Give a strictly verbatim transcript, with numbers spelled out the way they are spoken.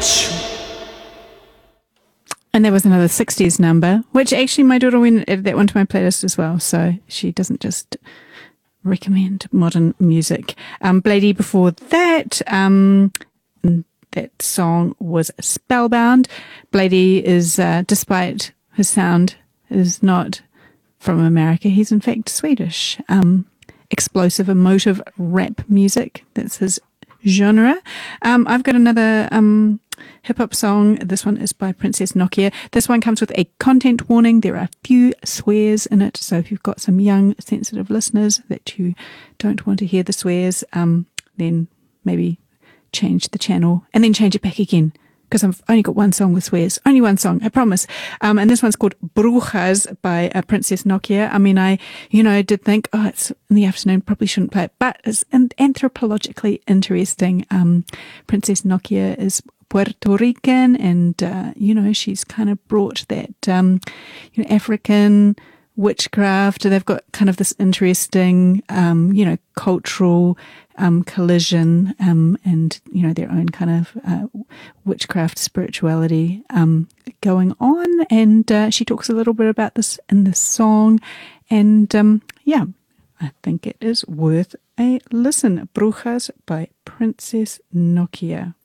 And there was another sixties number, which actually my daughter went added that one to my playlist as well. So she doesn't just recommend modern music. Um, Blady before that, um, that song was Spellbound. Blady is, uh, despite his sound, is not from America. He's in fact Swedish. Um, explosive, emotive rap music. That's his genre. Um, I've got another um, hip-hop song. This one is by Princess Nokia. This one comes with a content warning. There are a few swears in it, so if you've got some young, sensitive listeners that you don't want to hear the swears, um, then maybe change the channel and then change it back again, because I've only got one song with swears. Only one song, I promise. Um, and this one's called Brujas by uh, Princess Nokia. I mean, I, you know, did think, oh, it's in the afternoon, probably shouldn't play it, but it's anthropologically interesting. Um, Princess Nokia is Puerto Rican, and, uh, you know, she's kind of brought that, um, you know, African witchcraft. They've got kind of this interesting, um, you know, cultural um, collision, um, and, you know, their own kind of uh, witchcraft spirituality um, going on. And uh, she talks a little bit about this in the song. And um, yeah, I think it is worth a listen. Brujas by Princess Nokia.